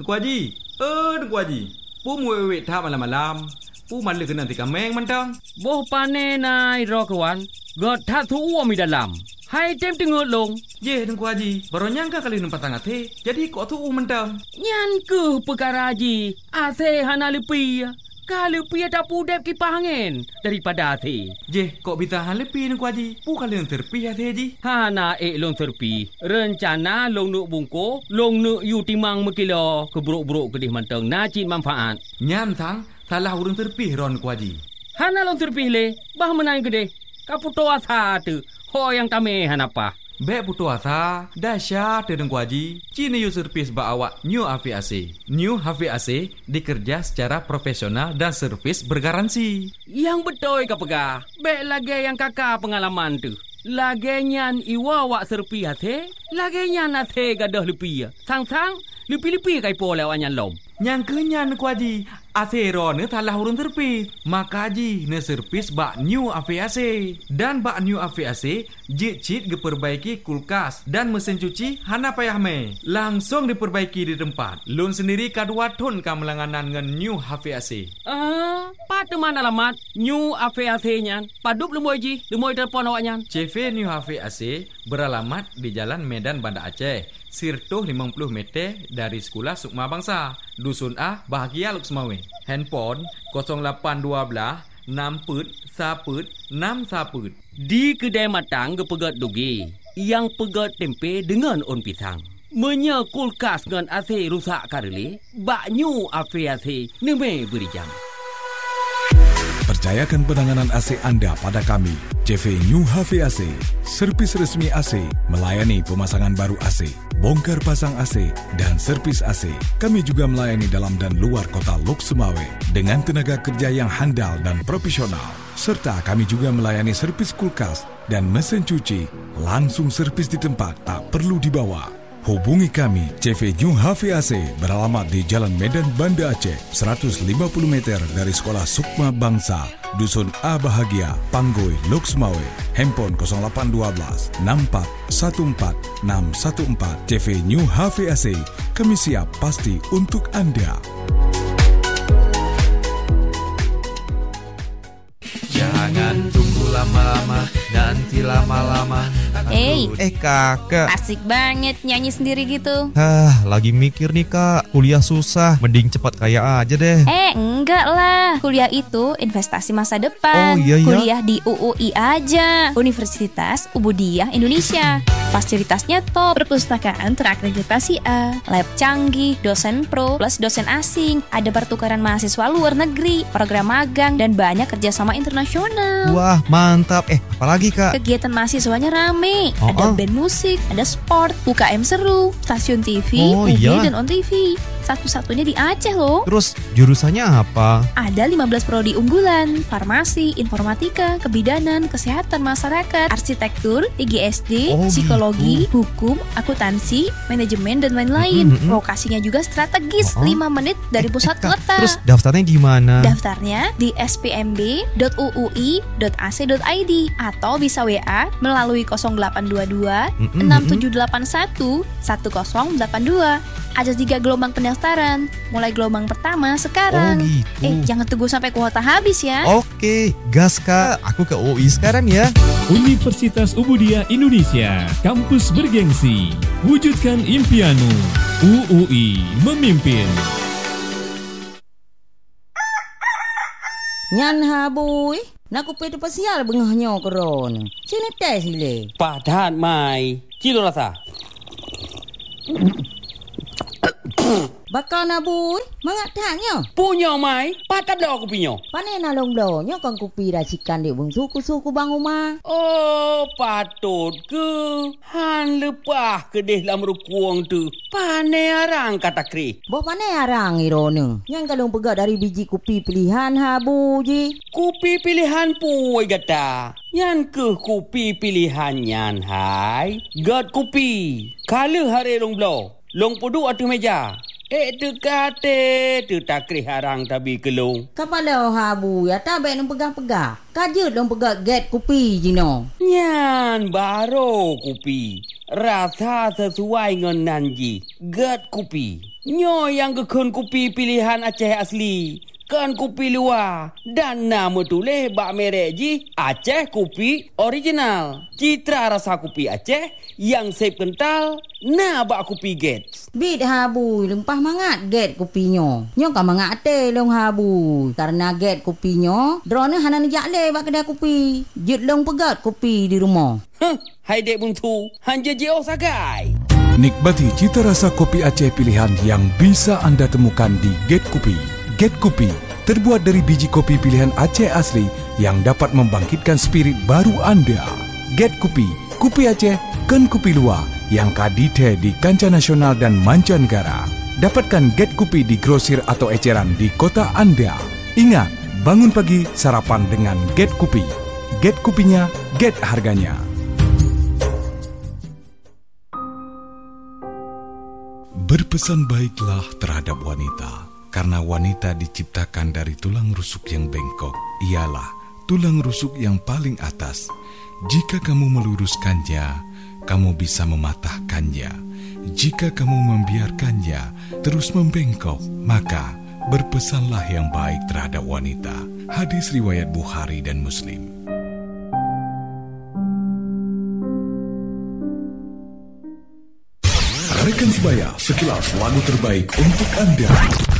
Tengku Haji. Tengku Haji. Pu muwe tha malam-malam. Pu man le kena tika meng mantang. Boh pane nai ro kawan. God tha thu mi dalam. Hai tem tengok long. Ye Tengku Haji, baru nyangka kali numpat tangat he. Jadi kok tu mantang. Nyan ke perkara Haji. Ase hana lepi. Kalau pi tak pudep kipas angin daripada ase. Je, kok bisa han lepi Tengku Haji? Pu kali yang terpi ase Haji. Hana long terpi. Rencana long nuk bungko, long nuk yu timang mekilo keburuk-buruk kedih mantang nacin manfaat. Nyan sang salah urang terpi ron Tengku Haji. Hana long terpi le, bah menang kedih. Kaputo asa tu. Ho yang tame hanapa. Bek putu asa, dahsyat Tengku Haji. Cina yu servis ba awak New HVAC. New HVAC dikerja secara profesional dan servis bergaransi. Yang betul ka pegah. Bek lagi yang kakak pengalaman tu. Lagi nyan iwa wak serpi hati. Lagi nyan hati gadah lepi. Sang-sang lepi-lepi kai po lewat nyan lom. Yang kenyan Tengku Haji. Asero ne talah urun terpis. Maka Haji ne servis bak New HVAC. Dan bak New HVAC jit-jit diperbaiki kulkas dan mesin cuci hana payah me. Langsung diperbaiki di tempat. Lun sendiri kadua ton kamelanganan dengan New HVAC. Pada mana alamat New HVAC nyan? Padup lemoi Haji, lemoi telefon awak nyan. CV New HVAC beralamat di Jalan Medan Banda Aceh. Sirtuh 50 meter dari Sekolah Sukma Bangsa. Dusun A, Bahagia Luksmawe. Handphone 0812 6 put 1 put 6 1 put. Di kedai matang ke pegat dugi. Yang pegat tempe dengan on pisang. Menya kulkas dengan AC rusak karele. Bak New HVAC neme beri jam. Percayakan penanganan AC anda pada kami. CV New HVAC, servis resmi AC, melayani pemasangan baru AC, bongkar pasang AC dan servis AC. Kami juga melayani dalam dan luar kota Lok Sumawe dengan tenaga kerja yang handal dan profesional. Serta kami juga melayani servis kulkas dan mesin cuci. Langsung servis di tempat, tak perlu dibawa. Hubungi kami, CV New HVAC beralamat di Jalan Medan Banda Aceh, 150 meter dari Sekolah Sukma Bangsa, Dusun A Bahagia, Panggoi, Lok Sumawe. Handphone 0812 64 14 614. CV New HVAC, kami siap pasti untuk anda. Jangan tunggu lama-lama, nanti lama-lama. Kakak, asik banget nyanyi sendiri gitu. Lagi mikir nih kak, kuliah susah, mending cepat kaya aja deh. Enggak lah, kuliah itu investasi masa depan. Oh iya. Kuliah di UUI aja, Universitas Ubudiyah Indonesia. Fasilitasnya top, perpustakaan terakreditasi A, lab canggih, dosen pro plus dosen asing, ada pertukaran mahasiswa luar negeri, program magang, dan banyak kerjasama internasional. Wah mantap, apalagi kak? Kegiatan mahasiswanya rame, ada band musik, ada sport, UKM seru, stasiun TV, UB dan On TV. Satu-satunya di Aceh loh. Terus jurusannya apa? Ada 15 prodi unggulan, farmasi, informatika, kebidanan, kesehatan masyarakat, arsitektur, IGSD, psikologi, hukum, akuntansi, manajemen, dan lain-lain. Lokasinya juga strategis, 5 menit dari pusat kota. Terus daftarnya gimana? Daftarnya di spmb.uui.ac.id atau bisa WA melalui 0822 6781 1082. Ada 3 gelombang pendaftaran. Mulai gelombang pertama sekarang. Jangan tunggu sampai kuota habis ya. Oke, gas kak. Aku ke UI sekarang ya. Universitas Ubudiyah Indonesia, kampus bergengsi. Wujudkan impianmu. UUI memimpin. Nyan habui, nak kupi tu pasial bengahnya keron. Sini tes sile. Padat mai. Cilo rasa. Bakal nabui, mengatanya. Punya mai, patat dah aku punya. Pane nalong blonyo kan kupi racikan di bung suku-suku bang rumah. Oh, patut ke. Han lepah ke deh dalam rukuang tu. Pane arang kata kri. Boh pane arang irone. Yang kalung pegat dari biji kupi pilihan habu ji. Kupi pilihan puai gata. Yang ke kupi pilihan nyan hai. Gat kupi. Kala hari long blow. Long pudu atu meja. Tu kate, tu takri harang tabi kelung. Kapala habu ya tabe nang pegang-pegang. Kajut dong pegang get kupi jino. Nyan baro kupi. Rasa sesuai dengan nanji. Get kupi. Nyo yang gekun kopi pilihan Aceh asli. Kan kopi luar. Dan nama tulis bak merek ji Aceh kopi original. Citra rasa kopi Aceh yang sep kental. Nah bak kopi Gates. Bit habu lempah mangat get kopinya. Nyo kan mangat ate long habu. Karena get kopinya, drone hanan jakle bak kedai kopi. Jit long pegat kopi di rumah. Hai dek buntu, hanja jauh sagai. Nikmati cita rasa kopi Aceh pilihan yang bisa Anda temukan di Get Kopi. Get Kopi terbuat dari biji kopi pilihan Aceh asli yang dapat membangkitkan spirit baru Anda. Get Kopi, kopi Aceh, kan kopi luar yang kadite di kancah nasional dan mancanegara. Dapatkan Get Kopi di grosir atau eceran di kota Anda. Ingat, bangun pagi sarapan dengan Get Kopi. Get Kopinya, get harganya. Berpesan baiklah terhadap wanita, karena wanita diciptakan dari tulang rusuk yang bengkok. Ialah tulang rusuk yang paling atas. Jika kamu meluruskannya, kamu bisa mematahkannya. Jika kamu membiarkannya terus membengkok, maka berpesanlah yang baik terhadap wanita. Hadis riwayat Bukhari dan Muslim. Rekan sebaya, sekilas lagu terbaik untuk Anda.